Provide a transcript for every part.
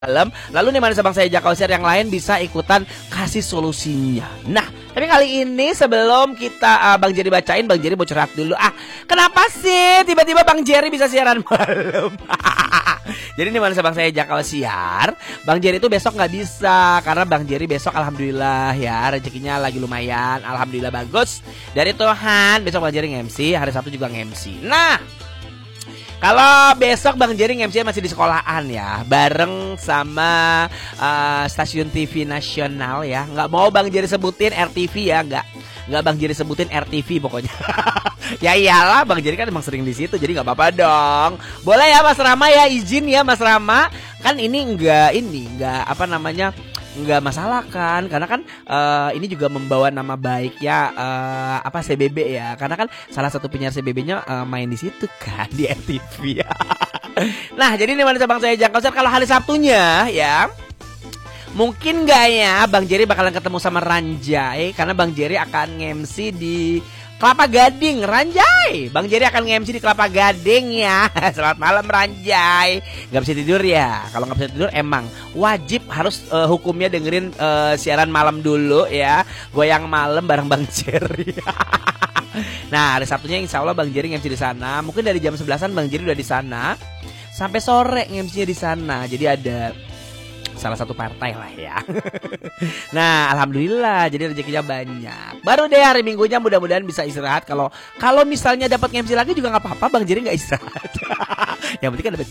malam. Lalu nih manusia bangsa Jakausiar yang lain bisa ikutan kasih solusinya. Nah, tapi kali ini sebelum kita Bang Jerry bacain, Bang Jerry mau curhat dulu. Kenapa sih tiba-tiba Bang Jerry bisa siaran malam? Jadi nih manusia bangsa Jakausiar, Bang Jerry itu besok nggak bisa karena Bang Jerry besok alhamdulillah ya rezekinya lagi lumayan, alhamdulillah bagus dari Tuhan. Besok Bang Jerry nge-MC, hari Sabtu juga nge-MC. Nah, kalau besok Bang Jerry nge-MC masih di sekolahan ya, bareng sama stasiun TV nasional ya. Nggak mau Bang Jerry sebutin RTV ya, nggak Bang Jerry sebutin RTV pokoknya. Ya iyalah, Bang Jerry kan emang sering di situ, jadi nggak apa-apa dong. Boleh ya Mas Rama ya, izin ya Mas Rama. Kan ini nggak apa namanya, nggak masalah kan, karena kan ini juga membawa nama baik ya CBB ya, karena kan salah satu penyiar CBB-nya main di situ kan di RTV ya. Nah jadi nih manusia bangsa Jakausiar, kalau hari Sabtunya ya mungkin nggak ya Bang Jerry bakalan ketemu sama Ranjay, karena Bang Jerry akan nge-MC di Kelapa Gading. Ranjay, Bang Jerry akan nge-MC di Kelapa Gading ya. Selamat malam Ranjay. Gak bisa tidur ya? Kalau gak bisa tidur emang wajib harus hukumnya dengerin siaran malam dulu ya. Goyang malam bareng Bang Jerry. Nah hari Sabtunya insya Allah Bang Jerry nge-MC di sana. Mungkin dari jam 11-an Bang Jerry udah di sana sampai sore nge-MC-nya di sana. Jadi ada salah satu partai lah ya. Nah alhamdulillah jadi rezekinya banyak. Baru deh hari Minggunya mudah-mudahan bisa istirahat. Kalau misalnya dapat nge-MC lagi juga nggak apa-apa, Bang Jerry nggak istirahat. Yang penting kan dapat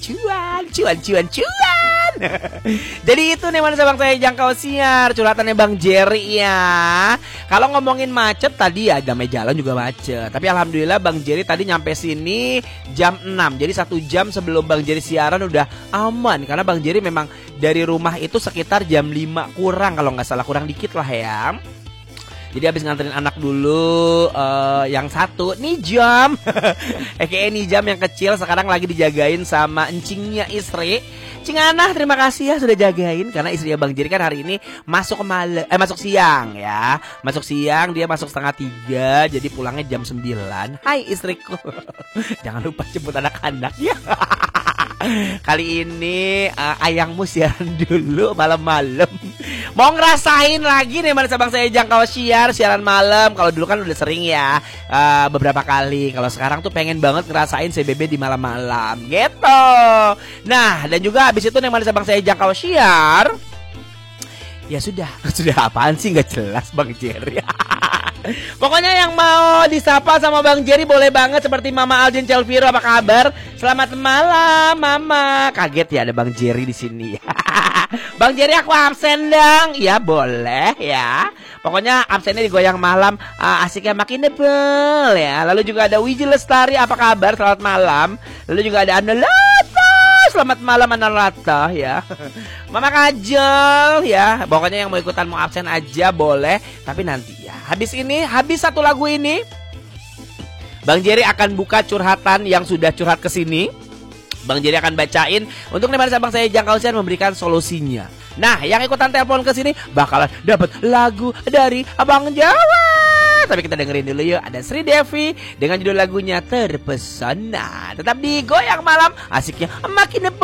cuan. Jadi itu nih manusia bangsa Jakausiar, curhatannya Bang Jerry ya. Kalau ngomongin macet tadi ya, damai jalan juga macet. Tapi alhamdulillah Bang Jerry tadi nyampe sini jam 6. Jadi 1 jam sebelum Bang Jerry siaran udah aman, karena Bang Jerry memang dari rumah itu sekitar jam 5 kurang, kalau nggak salah, kurang dikit lah ya. Jadi habis nganterin anak dulu yang satu Nijam Nijam yang kecil sekarang lagi dijagain sama encingnya istri Cing Anah. Terima kasih ya sudah jagain, karena istrinya Bang Jerry kan hari ini masuk siang ya. Masuk siang, dia masuk 2:30, jadi pulangnya jam 9. Hai istriku. Jangan lupa jemput anak-anak ya. Kali ini ayangmu siaran dulu malam-malam. Mau ngerasain lagi nih manusia bangsa Jakausiar siaran malam. Kalau dulu kan udah sering ya beberapa kali. Kalau sekarang tuh pengen banget ngerasain CBB di malam-malam gitu. Nah dan juga habis itu nih manusia bangsa Jakausiar, ya sudah apaan sih nggak jelas Bang Jerry. Pokoknya yang mau disapa sama Bang Jerry boleh banget, seperti Mama Aldin Celviro, apa kabar? Selamat malam Mama. Kaget ya ada Bang Jerry di sini. Bang Jerry aku absen dong. Ya boleh ya. Pokoknya absennya digoyang malam, asiknya makin debel ya. Lalu juga ada Wiji Lestari, apa kabar? Selamat malam. Lalu juga ada Anelata. Selamat malam Anelata ya. Mama Kajol ya. Pokoknya yang mau ikutan mau absen aja boleh. Tapi nanti ya habis satu lagu ini Bang Jerry akan buka curhatan yang sudah curhat ke sini. Bang Jerry akan bacain untuk manusia bangsa Jakausiar memberikan solusinya. Nah, yang ikutan telepon ke sini bakalan dapat lagu dari Abang Jawa. Tapi kita dengerin dulu yuk, ada Sri Devi dengan judul lagunya Terpesona. Tetap di Goyang Malam, asiknya makin